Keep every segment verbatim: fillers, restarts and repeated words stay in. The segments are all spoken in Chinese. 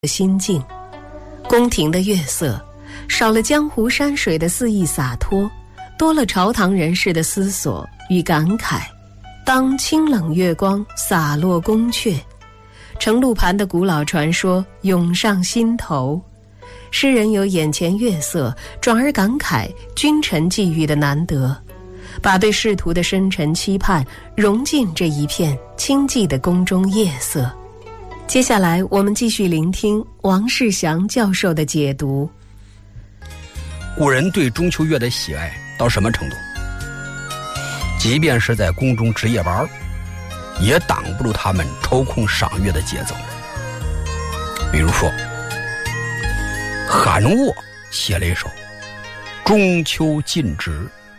心境。宫廷的月色少了江湖山水的肆意洒脱，多了朝堂人士的思索与感慨。当清冷月光洒落宫阙，程鹿盘的古老传说涌上心头，诗人有眼前月色转而感慨君臣际遇的难得，把对仕途的深沉期盼融进这一片清寂的宫中夜色。接下来我们继续聆听王世祥教授的解读。 古人对中秋月的喜爱到什么程度？即便是在宫中值夜班，也挡不住他们抽空赏月的节奏。比如说韩沃写了一首《中秋尽职》，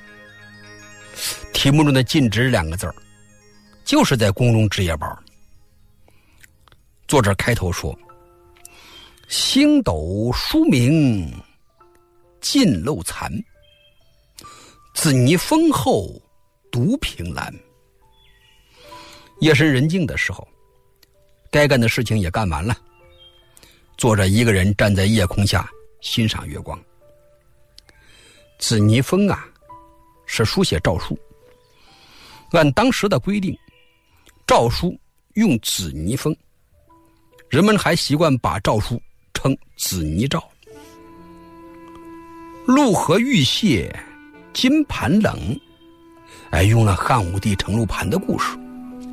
题目中的尽职两个字儿就是在宫中值夜班。作者开头说：星斗疏明尽漏残，紫泥丰厚独凭栏。夜深人静的时候，该干的事情也干完了，作者一个人站在夜空下欣赏月光。紫泥风啊，是书写诏书。按当时的规定，诏书用紫泥风，人们还习惯把诏书称紫泥诏。陆河玉屑金盘冷，哎，用了汉武帝程鹿盘的故事。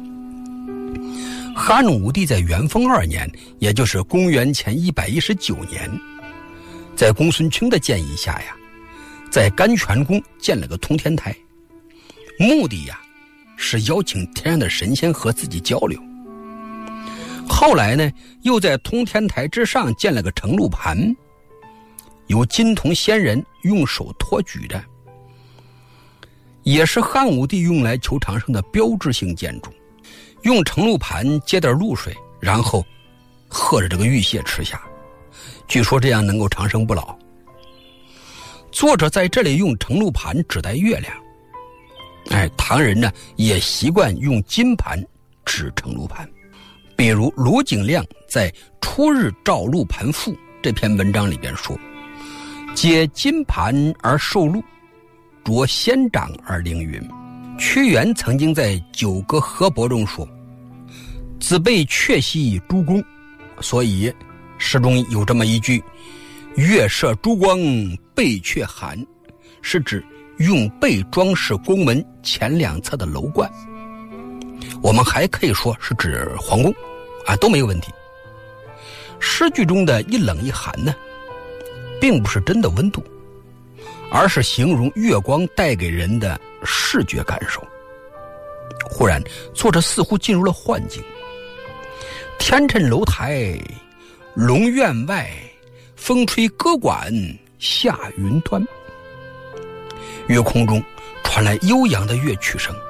汉武帝在元丰二年，也就是公元前一百一十九年，在公孙卿的建议下呀，在甘泉宫建了个通天台，目的呀是邀请天上的神仙和自己交流。后来呢，又在通天台之上建了个程鹿盘，由金铜仙人用手托举着，也是汉武帝用来求长生的标志性建筑。用程鹿盘接点露水，然后喝着这个玉屑吃下，据说这样能够长生不老。作者在这里用程鹿盘指代月亮，哎，唐人呢也习惯用金盘指程鹿盘。比如卢景亮在《初日照鹿盘赋》这篇文章里边说：接金盘而受禄，着仙掌而凌云。屈原曾经在《九歌河伯》中说：子被阙兮诸公，所以诗中有这么一句：月射珠光被阙寒，是指用被装饰宫门前两侧的楼观。我们还可以说是指皇宫啊，都没有问题。诗句中的一冷一寒呢，并不是真的温度，而是形容月光带给人的视觉感受。忽然作者似乎进入了幻境，天趁楼台龙院外，风吹歌管下云端。月空中传来悠扬的乐曲声，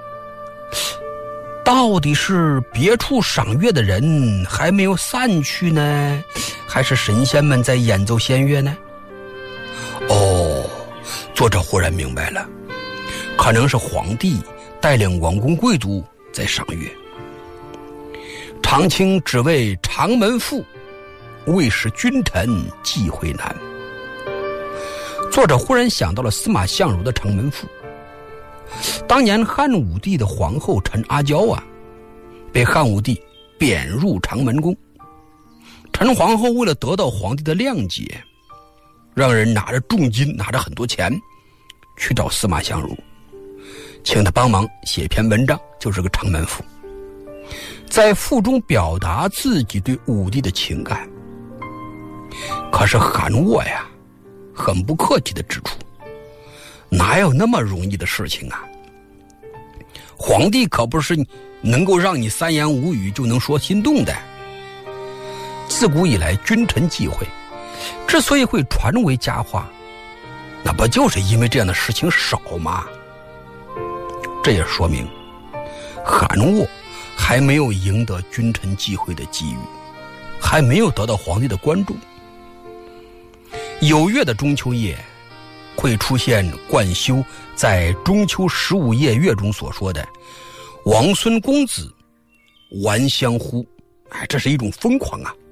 到底是别处赏月的人还没有散去呢，还是神仙们在演奏仙乐呢？哦，作者忽然明白了，可能是皇帝带领王公贵族在赏月。长卿只为长门赋，未使君臣忌讳难。作者忽然想到了司马相如的长门赋。当年汉武帝的皇后陈阿娇啊，被汉武帝贬入长门宫。陈皇后为了得到皇帝的谅解，让人拿着重金，拿着很多钱去找司马相如，请他帮忙写一篇文章，就是个长门赋。在赋中表达自己对武帝的情感。可是韩沃呀很不客气地指出，哪有那么容易的事情啊，皇帝可不是能够让你三言五语就能说心动的。自古以来君臣忌讳之所以会传为佳话，那不就是因为这样的事情少吗？这也说明韩沃还没有赢得君臣忌讳的机遇，还没有得到皇帝的关注。有月的中秋夜会出现冠休在中秋十五夜月中所说的王孙公子玩相乎，哎，这是一种疯狂啊。